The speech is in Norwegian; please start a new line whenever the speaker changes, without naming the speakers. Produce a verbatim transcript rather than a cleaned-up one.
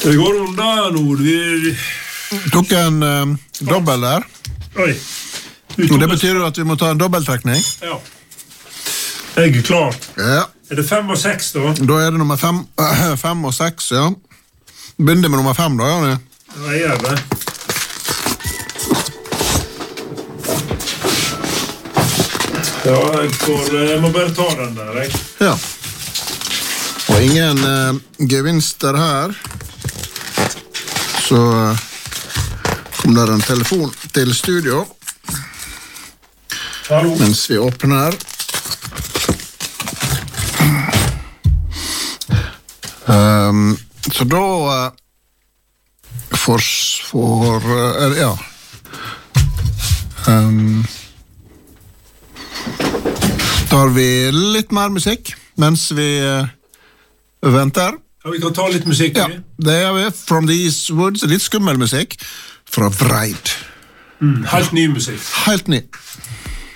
Det går unna, Nord. Vi
tok en um, dobbel der.
Oi.
Og det betyr at vi må ta en dobbelttrekning.
Ja. Jeg er klar.
Ja.
Er det fem og seks, da?
Da er det nummer fem, uh, fem og seks, ja. Begynner med nummer fem, da, Janne.
Ja, jeg gjør det. Ja, jeg, får, jeg må bare ta den der, jeg.
Ja. Og ingen uh, gevinster her. Så uh, kom der en telefon til studio.
Hallo.
Mens vi åpner. Um, så da uh, for, for uh, ja um, tar vi litt mer musikk mens vi uh, venter.
Ja, vi kan ta litt musikk.
Ja, det er vi. From These Woods, litt skummel musikk fra Vreid.
Mm, helt ny musikk.
Helt ny.